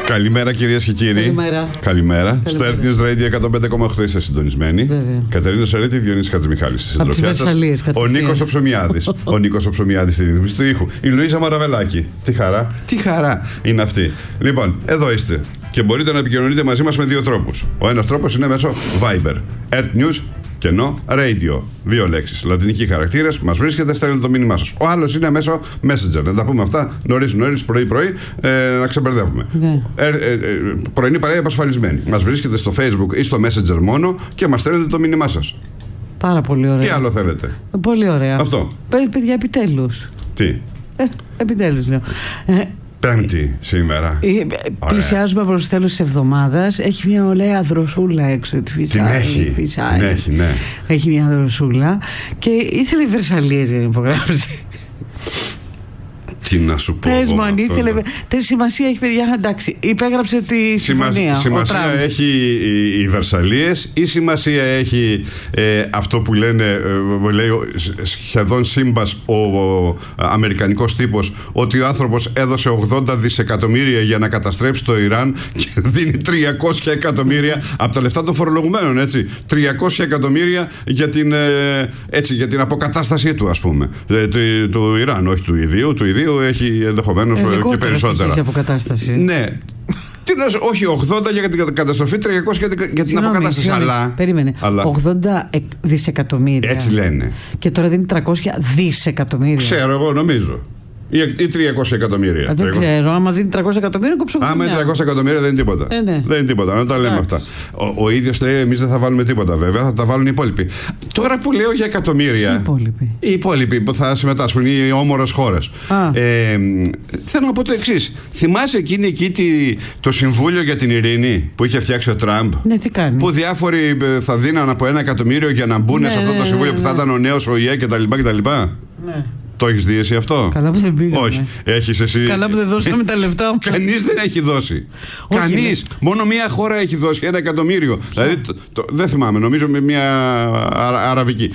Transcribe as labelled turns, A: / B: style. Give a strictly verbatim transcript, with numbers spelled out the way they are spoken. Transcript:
A: Καλημέρα κυρίες και κύριοι.
B: Καλημέρα.
A: Καλημέρα. Στο Earth News Radio εκατόν πέντε κόμμα οκτώ είστε συντονισμένοι.
B: Βέβαια.
A: Κατερίνα Σαρέτη, Διονύσης Χατζημιχάλης στη
B: Από τις
A: συντροφιά
B: Βερσαλίες,
A: σας. Ο Νίκος ο Ψωμιάδης. Ο Νίκος ο Ψωμιάδης στη ρύθμιση του ήχου. Η Λουίζα Μαραβελάκη. Τι χαρά, τι χαρά είναι αυτή. Λοιπόν, εδώ είστε. Και μπορείτε να επικοινωνείτε μαζί μας με δύο τρόπους. Ο ένας τρόπος είναι μέσω Viber. Earth News κενό Radio. Δύο λέξεις. Λατινικοί χαρακτήρες. Μας βρίσκεται, στέλνετε το μήνυμά σας. Ο άλλος είναι μέσω Messenger. Να τα πούμε αυτά νωρίς νωρίς, πρωί-πρωί, ε, να ξεμπερδεύουμε.
B: Ναι.
A: Ε, ε, ε, πρωινή παρέα επασφαλισμένη. Μας βρίσκεται στο Facebook ή στο Messenger μόνο και μας στέλνετε το μήνυμά σας.
B: Πάρα πολύ ωραία.
A: Τι άλλο θέλετε?
B: Πολύ ωραία.
A: Αυτό.
B: Παι- παιδιά, επιτέλους.
A: Τι?
B: Ε, επιτέλους λέω. Ε,
A: Πέμπτη σήμερα.
B: ε, πλησιάζουμε προς το τέλος της εβδομάδας. Έχει μια ωραία δροσούλα έξω. Τη φυσάει,
A: Την έχει.
B: φυσάει.
A: Την έχει, ναι.
B: Έχει μια δροσούλα. Και ήθελε οι Βερσαλίες για να υπογράψει.
A: Τι να σου πω.
B: Πες
A: εγώ
B: μου αν
A: αυτό
B: ήθελε.
A: το-
B: Τι σημασία έχει, παιδιά, εντάξει. Υπέγραψε τη
A: Σημα-
B: συμφωνία.
A: Σημασία
B: ο Τραμπ.
A: έχει οι, οι Βερσαλίες ή σημασία έχει ε, αυτό που λένε, ε, λέει ο- σχεδόν σύμπας ο, ο αμερικανικός τύπος, ότι ο άνθρωπος έδωσε ογδόντα δισεκατομμύρια για να καταστρέψει το Ιράν και δίνει τριακόσια εκατομμύρια από τα λεφτά των φορολογουμένων, έτσι. τριακόσια εκατομμύρια για την, ε, έτσι, για την αποκατάστασή του, ας πούμε. Ε, του, του Ιράν, όχι του ιδίου. Του ιδίου έχει ενδεχομένως
B: Ε,
A: και
B: λιγότερο
A: περισσότερα.
B: στη αποκατάσταση.
A: Ναι. Τι να σου- όχι ογδόντα για την καταστροφή, τριακόσια για την- για την
B: Συγγνώμη,
A: αποκατάσταση.
B: συγγνώμη,
A: Αλλά,
B: περίμενε.
A: αλλά
B: ογδόντα εκ- δισεκατομμύρια.
A: έτσι λένε.
B: Και τώρα δίνει τριακόσια δισεκατομμύρια.
A: Ξέρω εγώ, νομίζω. Ή, ή τριακόσια εκατομμύρια.
B: Α, δεν ξέρω. Άμα δίνει τριακόσια εκατομμύρια, κόψω
A: Άμα είναι τριακόσια εκατομμύρια δεν είναι τίποτα.
B: Ε, ναι.
A: Δεν είναι τίποτα, να τα λέμε
B: Εντάξει.
A: αυτά. Ο, ο ίδιος λέει: εμείς δεν θα βάλουμε τίποτα, βέβαια, θα τα βάλουν οι υπόλοιποι. Τώρα που λέω για εκατομμύρια.
B: Οι υπόλοιποι.
A: Οι υπόλοιποι που θα συμμετάσχουν, οι όμορες χώρες.
B: Α.
A: Ε, θέλω να πω το εξής. Θυμάσαι εκείνη εκεί τη, το Συμβούλιο για την Ειρήνη που είχε φτιάξει ο Τραμπ?
B: Ναι, τι κάνει.
A: Που διάφοροι ε, θα δίναν από ένα εκατομμύριο για να μπουν
B: Ναι,
A: σε αυτό
B: ναι,
A: το συμβούλιο
B: ναι,
A: που θα
B: ναι.
A: ήταν ο νέος ο ΙΕ κτλ.
B: Ναι.
A: Το έχεις δει εσύ αυτό?
B: Καλά που δεν πήγαμε.
A: Όχι. Έχεις εσύ.
B: Καλά που δεν δώσαμε τα λεφτά.
A: Κανείς δεν έχει δώσει.
B: Όχι,
A: Κανείς. Μόνο μία χώρα έχει δώσει ένα εκατομμύριο. Δηλαδή, το, το- δεν θυμάμαι, νομίζω με μια αρα- αραβική.